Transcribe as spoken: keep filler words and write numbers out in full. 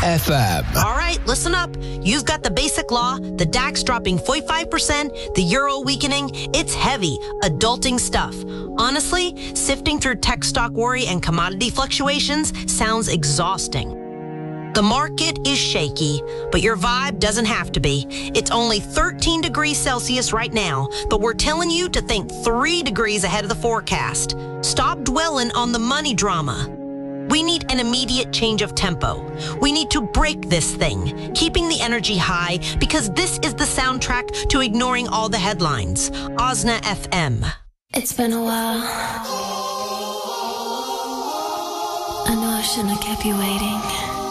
F M. All right, listen up. You've got the basic law, the DAX dropping forty-five percent, the euro weakening. It's heavy, adulting stuff. Honestly, sifting through tech stock worry and commodity fluctuations sounds exhausting. The market is shaky, but your vibe doesn't have to be. It's only thirteen degrees Celsius right now, but we're telling you to think three degrees ahead of the forecast. Stop dwelling on the money drama. We need an immediate change of tempo. We need to break this thing, keeping the energy high, because this is the soundtrack to ignoring all the headlines. Osna F M. It's been a while. I know I shouldn't have kept you waiting.